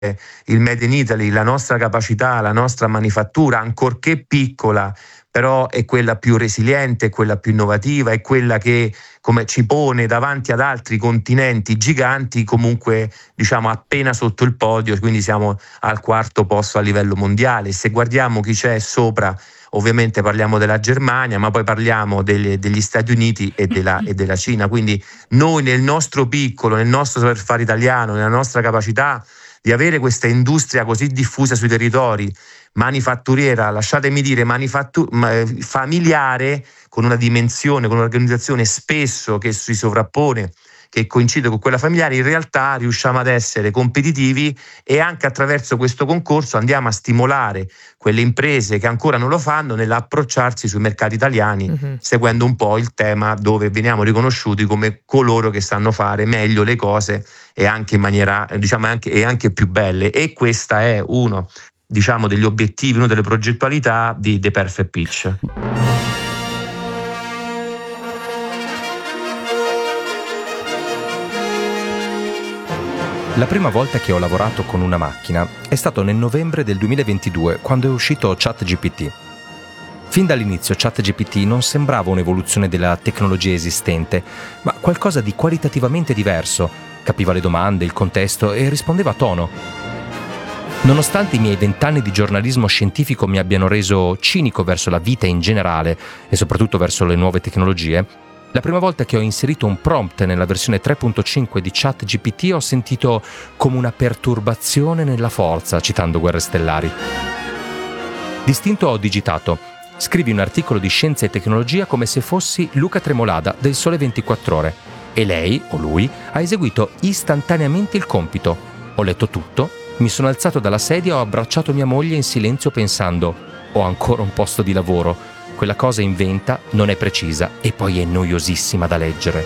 il Made in Italy, la nostra capacità, la nostra manifattura, ancorché piccola, però è quella più resiliente, è quella più innovativa, è quella che come ci pone davanti ad altri continenti giganti, comunque diciamo appena sotto il podio, quindi siamo al 4º posto a livello mondiale. Se guardiamo chi c'è sopra, ovviamente parliamo della Germania, ma poi parliamo degli Stati Uniti e della Cina. Quindi noi nel nostro piccolo, nel nostro saper fare italiano, nella nostra capacità di avere questa industria così diffusa sui territori, manifatturiera, lasciatemi dire familiare, con una dimensione, con un'organizzazione spesso che si sovrappone, che coincide con quella familiare, in realtà riusciamo ad essere competitivi e anche attraverso questo concorso andiamo a stimolare quelle imprese che ancora non lo fanno nell'approcciarsi sui mercati italiani, seguendo un po' il tema dove veniamo riconosciuti come coloro che sanno fare meglio le cose e anche in maniera, diciamo, anche più belle. E questa è uno, diciamo, degli obiettivi, una delle progettualità di The Perfect Pitch. La prima volta che ho lavorato con una macchina è stato nel novembre del 2022, quando è uscito ChatGPT. Fin dall'inizio ChatGPT non sembrava un'evoluzione della tecnologia esistente, ma qualcosa di qualitativamente diverso. Capiva le domande, il contesto e rispondeva a tono. Nonostante i miei 20 anni di giornalismo scientifico mi abbiano reso cinico verso la vita in generale e soprattutto verso le nuove tecnologie, la prima volta che ho inserito un prompt nella versione 3.5 di ChatGPT ho sentito come una perturbazione nella forza, citando Guerre Stellari. D'istinto ho digitato: scrivi un articolo di scienza e tecnologia come se fossi Luca Tremolada del Sole 24 Ore. E lei, o lui, ha eseguito istantaneamente il compito. Ho letto tutto, mi sono alzato dalla sedia e ho abbracciato mia moglie in silenzio pensando: ho ancora un posto di lavoro. Quella cosa inventa, non è precisa e poi è noiosissima da leggere.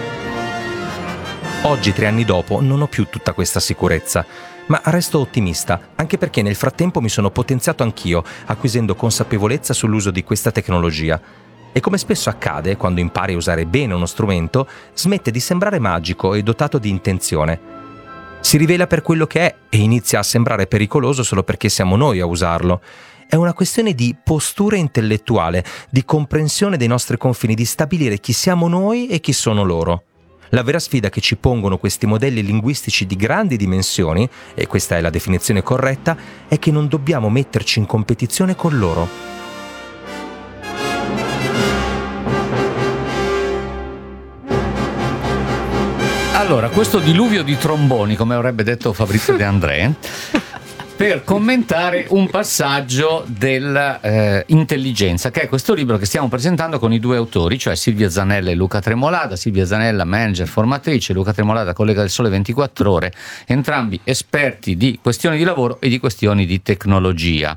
Oggi, 3 anni dopo, non ho più tutta questa sicurezza, ma resto ottimista, anche perché nel frattempo mi sono potenziato anch'io, acquisendo consapevolezza sull'uso di questa tecnologia. E come spesso accade, quando impari a usare bene uno strumento, smette di sembrare magico e dotato di intenzione. Si rivela per quello che è e inizia a sembrare pericoloso solo perché siamo noi a usarlo. È una questione di postura intellettuale, di comprensione dei nostri confini, di stabilire chi siamo noi e chi sono loro. La vera sfida che ci pongono questi modelli linguistici di grandi dimensioni, e questa è la definizione corretta, è che non dobbiamo metterci in competizione con loro. Allora, questo diluvio di tromboni, come avrebbe detto Fabrizio De André, per commentare un passaggio dell'intelligenza, che è questo libro che stiamo presentando con i 2 autori, cioè Silvia Zanella e Luca Tremolada. Silvia Zanella, manager formatrice, Luca Tremolada, collega del Sole 24 Ore, entrambi esperti di questioni di lavoro e di questioni di tecnologia.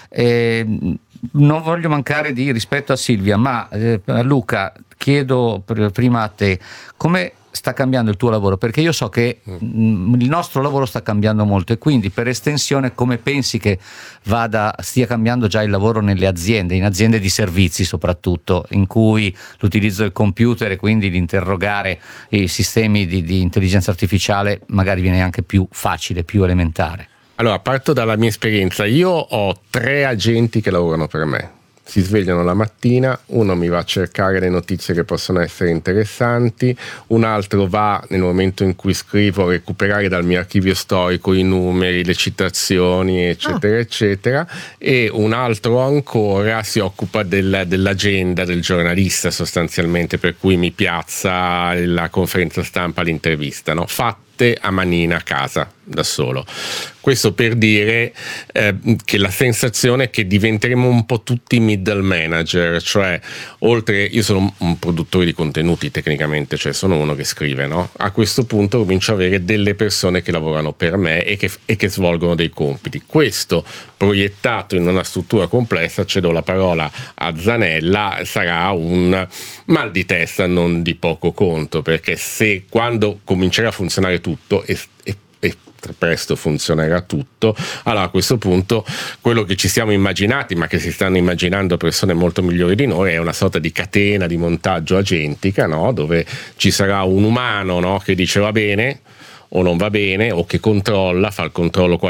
Non voglio mancare di rispetto a Silvia, ma Luca, chiedo prima a te, come sta cambiando il tuo lavoro? Perché io so che il nostro lavoro sta cambiando molto, e quindi per estensione come pensi che stia cambiando già il lavoro nelle aziende, in aziende di servizi soprattutto, in cui l'utilizzo del computer e quindi di interrogare i sistemi di intelligenza artificiale magari viene anche più facile, più elementare? Allora, parto dalla mia esperienza. Io ho 3 agenti che lavorano per me. Si svegliano la mattina, uno mi va a cercare le notizie che possono essere interessanti, un altro va, nel momento in cui scrivo, a recuperare dal mio archivio storico i numeri, le citazioni, eccetera, eccetera, e un altro ancora si occupa dell'agenda del giornalista, sostanzialmente, per cui mi piazza la conferenza stampa, l'intervista, no? Fatte a manina a casa, da solo. Questo per dire che la sensazione è che diventeremo un po' tutti middle manager, cioè io sono un produttore di contenuti tecnicamente, cioè sono uno che scrive, no? A questo punto comincio ad avere delle persone che lavorano per me e che svolgono dei compiti. Questo proiettato in una struttura complessa, cedo la parola a Zanella, sarà un mal di testa non di poco conto, perché quando comincerà a funzionare tutto e presto funzionerà tutto, allora a questo punto quello che ci siamo immaginati, ma che si stanno immaginando persone molto migliori di noi, è una sorta di catena di montaggio agentica, no? Dove ci sarà un umano, no? Che dice va bene, o non va bene, o che controlla, fa il controllo